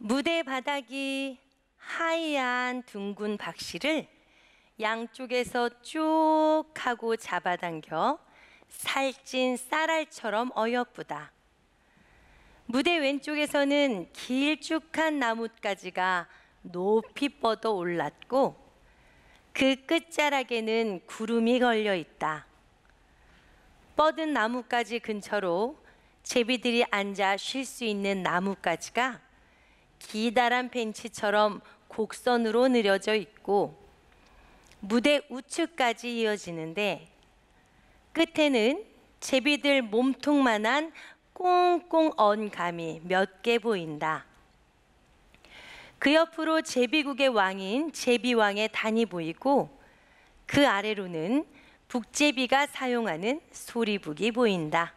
무대 바닥이 하얀 둥근 박씨를 양쪽에서 쭉 하고 잡아당겨 살찐 쌀알처럼 어여쁘다. 무대 왼쪽에서는 길쭉한 나뭇가지가 높이 뻗어 올랐고 그 끝자락에는 구름이 걸려 있다. 뻗은 나뭇가지 근처로 제비들이 앉아 쉴 수 있는 나뭇가지가 기다란 벤치처럼 곡선으로 늘여져 있고 무대 우측까지 이어지는데 끝에는 제비들 몸통만한 꽁꽁 언 감이 몇 개 보인다. 그 옆으로 제비국의 왕인 제비왕의 단이 보이고 그 아래로는 북제비가 사용하는 소리북이 보인다.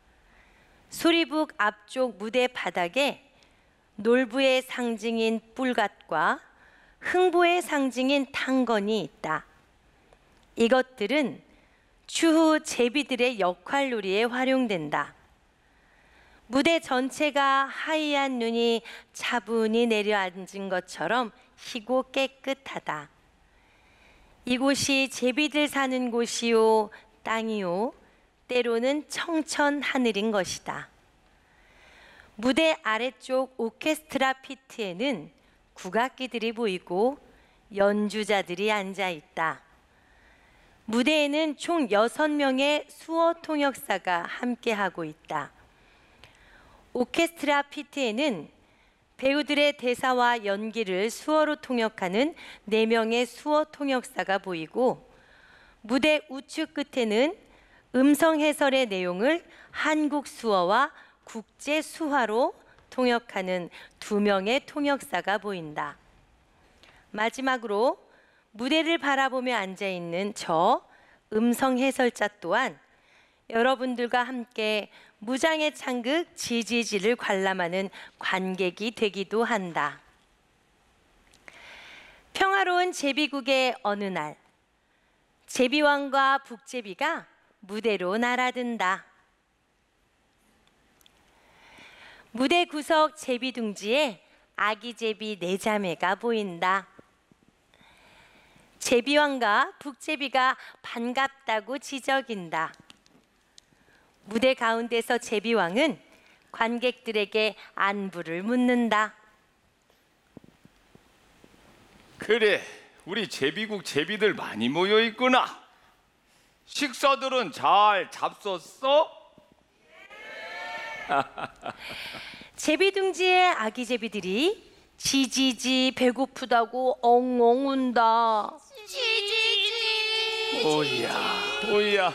소리북 앞쪽 무대 바닥에 놀부의 상징인 뿔갓과 흥보의 상징인 탕건이 있다. 이것들은 추후 제비들의 역할놀이에 활용된다. 무대 전체가 하얀 눈이 차분히 내려앉은 것처럼 희고 깨끗하다. 이곳이 제비들 사는 곳이요 땅이요 때로는 청천 하늘인 것이다. 무대 아래쪽 오케스트라 피트에는 국악기들이 보이고 연주자들이 앉아 있다. 무대에는 총 6명의 수어 통역사가 함께하고 있다. 오케스트라 피트에는 배우들의 대사와 연기를 수어로 통역하는 4명의 수어 통역사가 보이고 무대 우측 끝에는 음성 해설의 내용을 한국 수어와 국제 수화로 통역하는 2명의 통역사가 보인다. 마지막으로 무대를 바라보며 앉아있는 저 음성 해설자 또한 여러분들과 함께 무장의 창극 지지지를 관람하는 관객이 되기도 한다. 평화로운 제비국의 어느 날 제비왕과 북제비가 무대로 날아든다. 무대 구석 제비둥지에 아기 제비 4자매가 보인다. 제비왕과 북제비가 반갑다고 지적인다. 무대 가운데서 제비왕은 관객들에게 안부를 묻는다. 그래, 우리 제비국 제비들 많이 모여 있구나. 식사들은 잘 잡섰어? 제비둥지의 아기 제비들이 지지지 배고프다고 엉엉 운다. 지지지. 오야.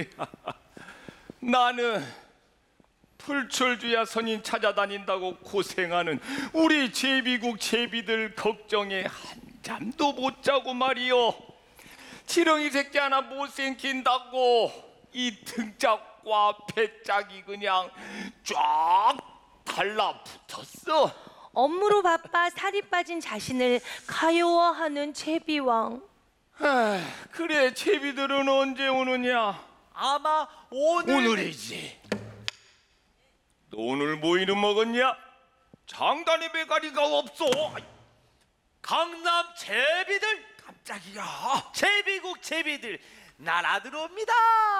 나는 풀철주야 선인 찾아다닌다고 고생하는 우리 제비국 제비들 걱정에 한잠도 못 자고 말이요. 지렁이 새끼 하나 못 생긴다고 이 등짝과 배짝이 그냥 쫙 달라붙었어. 업무로 바빠 살이 빠진 자신을 가여워하는 제비왕. 그래, 제비들은 언제 오느냐? 아마 오늘이지. 너 오늘 뭐 이름 먹었냐? 장단의 배가리가 없어. 강남 제비들 깜짝이야. 제비국 제비들 날아 들어옵니다.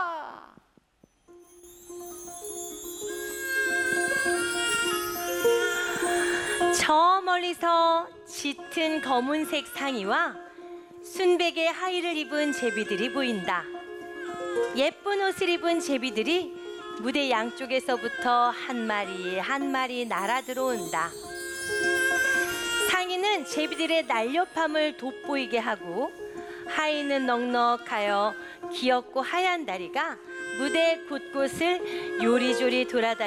저 멀리서 짙은 검은색 상의와 순백의 하의를 입은 제비들이 보인다. 예쁜 옷을 입은 제비들이 무대 양쪽에서부터 한 마리 한 마리 날아 들어온다. 상의는 제비들의 날렵함을 돋보이게 하고 하의는 넉넉하여 귀엽고 하얀 다리가 무대 곳곳을 요리조리 돌아다니는